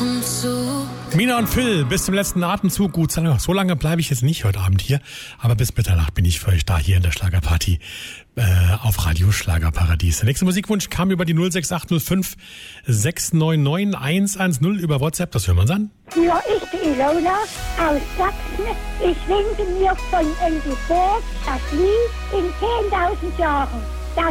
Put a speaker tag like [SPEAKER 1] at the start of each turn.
[SPEAKER 1] Mina und Phil, bis zum letzten Atemzug. Gut, so lange bleibe ich jetzt nicht heute Abend hier, aber bis Mitternacht bin ich für euch da hier in der Schlagerparty auf Radio Schlagerparadies. Der nächste Musikwunsch kam über die 06805 699 110 über WhatsApp. Das hören wir uns an.
[SPEAKER 2] Hier ist die Ilona aus Sachsen. Ich wünsche mir von Engelberg das Lied in 10.000 Jahren.